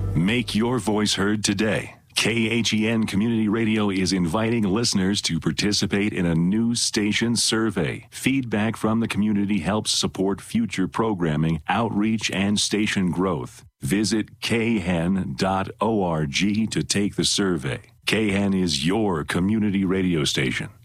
Make your voice heard today. KHEN Community Radio is inviting listeners to participate in a new station survey. Feedback from the community helps support future programming, outreach, and station growth. Visit khen.org to take the survey. KHEN is your community radio station.